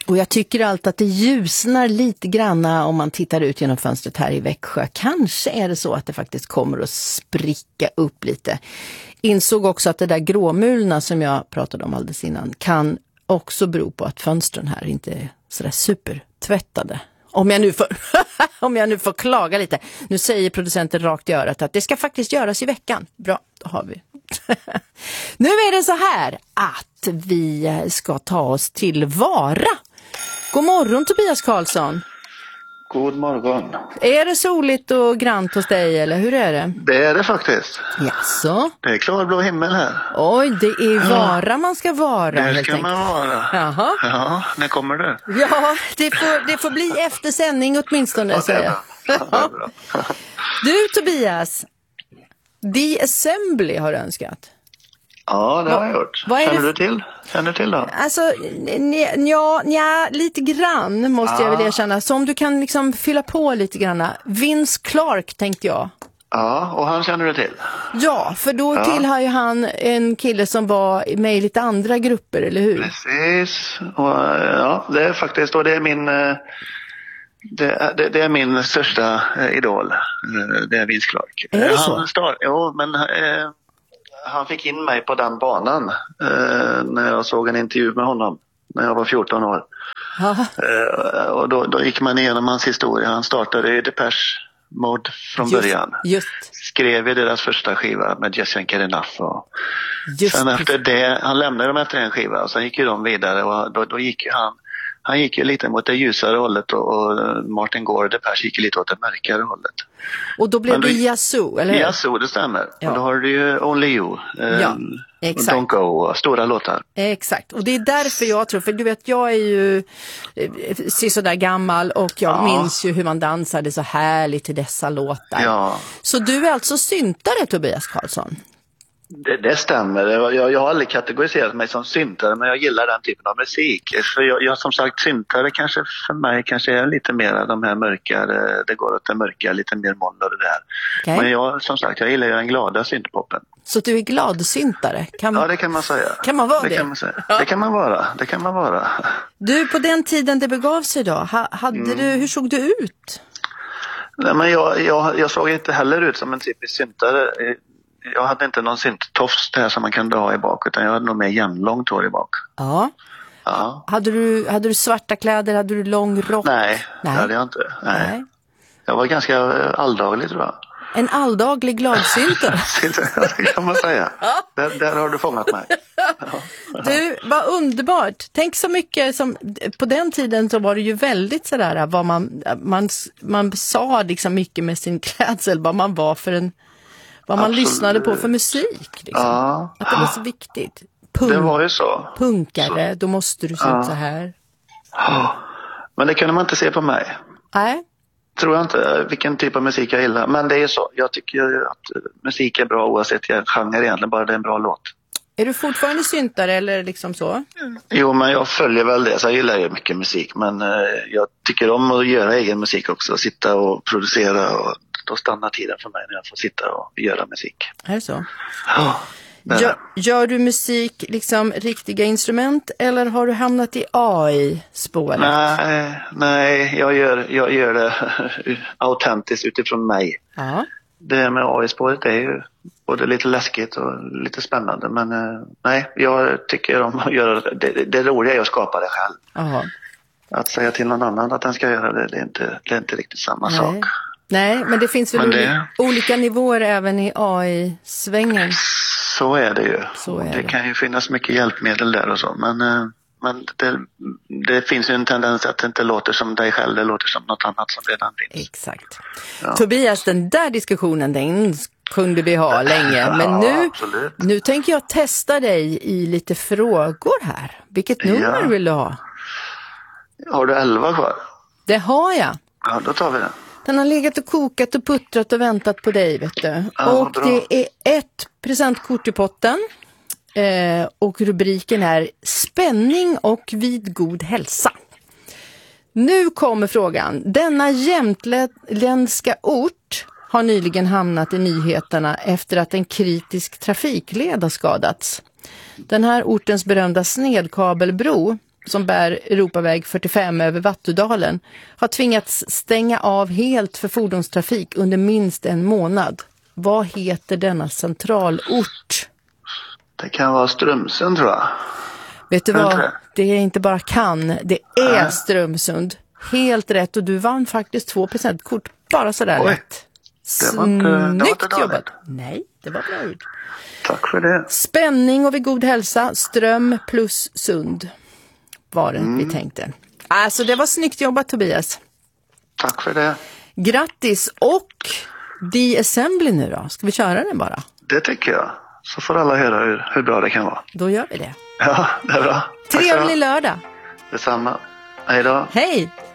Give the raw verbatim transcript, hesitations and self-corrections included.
Och jag tycker alltid att det ljusnar lite granna om man tittar ut genom fönstret här i Växjö. Kanske är det så att det faktiskt kommer att spricka upp lite. Insåg också att det där gråmulna som jag pratade om alldeles innan kan också bero på att fönstren här inte är sådär supertvättade. Om jag nu får, om jag nu får klaga lite. Nu säger producenten rakt i örat att det ska faktiskt göras i veckan. Bra, då har vi. Nu är det så här att vi ska ta oss till Vara. God morgon Tobias Karlsson. God morgon. Är det soligt och grant hos dig eller hur är det? Det är det faktiskt. Jaså? Det är klarblå himmel här. Oj, det är Vara ja. Man ska vara. Det ska man vara. Jaha. Ja, när kommer det? Ja, det får, det får bli efter sändning åtminstone. Ja, säger jag. Ja, du Tobias, The Assembly har du önskat. Ja, det har jag gjort. Känner du till? Känner du till då? Alltså, ja, ja, lite grann måste ja. jag väl erkänna. Så om du kan liksom fylla på lite grann. Vince Clarke tänkte jag. Ja, och han känner du till? Ja, för då ja. tillhör ju han en kille som var med i lite andra grupper, eller hur? Precis. Och, ja, det är faktiskt, och det är min... Det är, det, det är min största idol. Det är Vince Clarke. Är det så? Han start, jo, men... Eh, han fick in mig på den banan eh, när jag såg en intervju med honom när jag var fjorton år. Eh, och då, då gick man igenom hans historia. Han startade i Depeche Mode från just, början. Just. Skrev i deras första skiva med Just Ain't Good Enough. Och just. Sen efter det, han lämnade dem efter en skiva och sen gick ju de vidare och då, då gick han Han gick ju lite mot det ljusare hållet och, och Martin Gore, Depeche, gick lite åt det mörkare hållet. Och då blev det Yazoo, eller hur? Yazoo, det stämmer. Ja. Och då har du ju Only You, eh, ja, exakt. Don't Go och stora låtar. Exakt, och det är därför jag tror, för du vet, jag är ju ser så där gammal och jag ja. minns ju hur man dansade så härligt till dessa låtar. Ja. Så du är alltså syntare, Tobias Karlsson? Det, det stämmer. Jag, jag har aldrig kategoriserat mig som syntare, men jag gillar den typen av musik. För jag, jag som sagt, syntare kanske för mig kanske är lite mer de här mörka, det, det går åt det mörka, lite mer moll och det där. Okay. Men jag, som sagt, jag gillar ju den glada syntpoppen. Så du är glad syntare? Kan man... Ja, det kan man säga. Kan man vara det? Det kan man säga. Ja. Det kan man vara. Det kan man vara. Du, på den tiden det begav sig då, hade mm. du, hur såg du ut? Nej, men jag, jag, jag såg inte heller ut som en typisk syntare. Jag hade inte någon synttofs där som man kan dra i bak, utan jag hade nog mer jämnlångt hår i bak. Ja. Ja. Hade du, hade du svarta kläder? Hade du lång rock? Nej, Nej. det hade jag inte. Nej. Nej. Jag var ganska alldaglig, tror jag. En alldaglig gladsyntare? Ja, det kan man säga. Där, där har du fångat mig. Ja. Du, vad underbart. Tänk så mycket som, på den tiden så var det ju väldigt sådär, vad man, man, man sa liksom mycket med sin klädsel, vad man var för en, vad man Absolut. lyssnade på för musik. Liksom. Ja. Att det var så viktigt. Punk, det var ju så. Punkare, så. då måste du se ja. ut så här. Ja. Men det kunde man inte se på mig. Nej. Tror jag inte vilken typ av musik jag gillar. Men det är så. Jag tycker att musik är bra oavsett jag genre egentligen. Bara det är en bra låt. Är du fortfarande syntare eller liksom så? Jo, men jag följer väl det. Så jag gillar ju mycket musik. Men eh, jag tycker om att göra egen musik också. Sitta och producera. Och då stannar tiden för mig när jag får sitta och göra musik. Är det så? Ja. Gör, gör du musik liksom riktiga instrument eller har du hamnat i A I-spåret? Nej, nej jag, gör, jag gör det autentiskt utifrån mig. Ja. Det med A I-spåret är ju både lite läskigt och lite spännande. Men nej, jag tycker om att göra det. Det, det roliga är att skapa det själv. Aha. Att säga till någon annan att den ska göra det, det är inte, det är inte riktigt samma nej. sak. Nej, men det finns väl det... olika nivåer även i A I-svängen. Så är det ju. Så är det, det kan ju finnas mycket hjälpmedel där och så. Men, men det, det finns ju en tendens att det inte låter som dig själv. Det låter som något annat som redan finns. Exakt. Ja. Tobias, den där diskussionen, den kunde vi ha länge. Ja, men nu, absolut. nu tänker jag testa dig i lite frågor här. Vilket nummer ja. vill du ha? Har du elva kvar? Det har jag. Ja, då tar vi den. Den har legat och kokat och puttrat och väntat på dig, vet du. Ja, och bra. det är ett presentkort i potten. Eh, och rubriken är Spänning och vid god hälsa. Nu kommer frågan. Denna jämtländska ort har nyligen hamnat i nyheterna efter att en kritisk trafikled har skadats. Den här ortens berömda snedkabelbro som bär Europaväg fyrtiofem över Vattudalen har tvingats stänga av helt för fordonstrafik under minst en månad. Vad heter denna centralort? Det kan vara Strömsund, tror jag. Vet du vad? Det är inte bara kan, det är äh. Strömsund. Helt rätt, och du vann faktiskt två presentkort bara sådär Oj. rätt. Det var inte, det var inte jobbat. Nej, det var bra gjort. Tack för det. Spänning och vid god hälsa, ström plus sund var det mm. vi tänkte. Alltså det var snyggt jobbat, Tobias. Tack för det. Grattis, och The Assembly nu då. Ska vi köra den bara? Det tycker jag. Så får alla höra hur, hur bra det kan vara. Då gör vi det. Ja, det är bra. Trevlig lördag. Detsamma. Hej då. Hej.